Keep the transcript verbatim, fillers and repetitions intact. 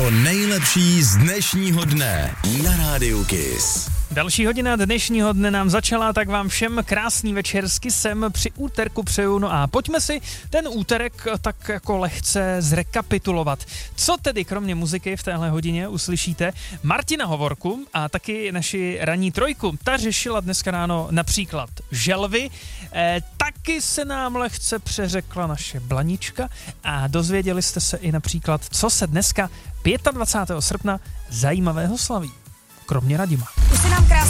To nejlepší z dnešního dne na Rádiu Kiss. Další hodina dnešního dne nám začala, tak vám všem krásný večer s Kissem při úterku přeju. No a pojďme si ten úterek tak jako lehce zrekapitulovat. Co tedy kromě muziky v téhle hodině uslyšíte? Martina Hovorku a taky naši ranní trojku. Ta řešila dneska ráno například želvy, e, taky se nám lehce přeřekla naše Blanička a dozvěděli jste se i například, co se dneska dvacátého pátého srpna zajímavého slaví. Kromě Radima. Už se nám krásně